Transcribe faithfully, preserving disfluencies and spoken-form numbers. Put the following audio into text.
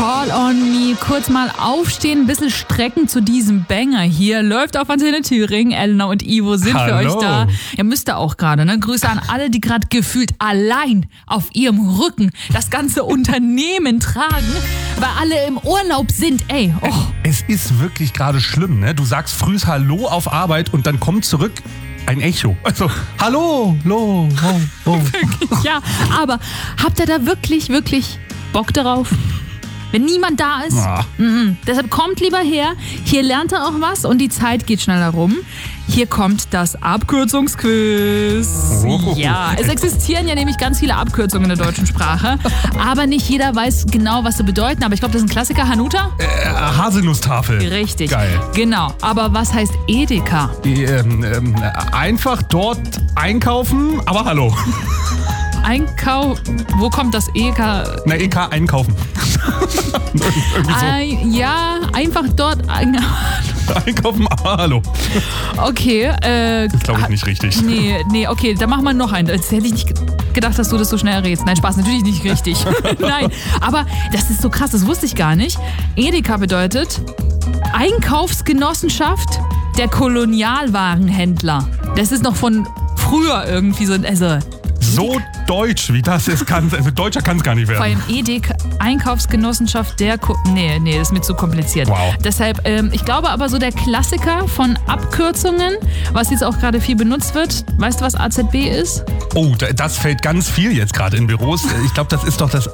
Call on Me. Kurz mal aufstehen, ein bisschen strecken zu diesem Banger hier. Läuft auf Antenne Thüringen. Elena und Ivo sind Hallo. für euch da. Ihr müsst da auch gerade, ne? Grüße an alle, die gerade gefühlt allein auf ihrem Rücken das ganze Unternehmen tragen, weil alle im Urlaub sind. Ey, oh. Es ist wirklich gerade schlimm, ne? Du sagst frühs Hallo auf Arbeit und dann kommt zurück ein Echo. Also, hallo, lo, lo, lo. Ja, aber habt ihr da wirklich, wirklich Bock darauf? Wenn niemand da ist, Ah. mhm. Deshalb kommt lieber her. Hier lernt ihr auch was und die Zeit geht schneller rum. Hier kommt das Abkürzungsquiz. Oh. Ja, es existieren ja nämlich ganz viele Abkürzungen in der deutschen Sprache, aber nicht jeder weiß genau, was sie bedeuten. Aber ich glaube, das ist ein Klassiker. Hanuta? Äh, Haselnusstafel. Richtig. Geil. Genau. Aber was heißt Edeka? Ähm, ähm, einfach dort einkaufen, aber hallo. Einkauf. Wo kommt das E K? Na, E K einkaufen. Irgendwie so. Ein, ja, einfach dort. Ein, Einkaufen, aber hallo. okay. Äh, Das glaube ich nicht richtig. Nee, nee, okay, dann machen wir noch einen. Jetzt hätte ich nicht gedacht, dass du das so schnell errätst. Nein, Spaß, natürlich nicht richtig. Nein, aber das ist so krass, das wusste ich gar nicht. Edeka bedeutet Einkaufsgenossenschaft der Kolonialwarenhändler. Das ist noch von früher irgendwie so. Also, So deutsch, wie das ist, kann also deutscher kann es gar nicht vor werden. allem Edeka, Einkaufsgenossenschaft der... Ko- nee, nee, das ist mir zu kompliziert. Wow. Deshalb, ähm, ich glaube aber so der Klassiker von Abkürzungen, was jetzt auch gerade viel benutzt wird. Weißt du, was A Z B ist? Oh, da- das fällt ganz viel jetzt gerade in Büros. Ich glaube, das ist doch das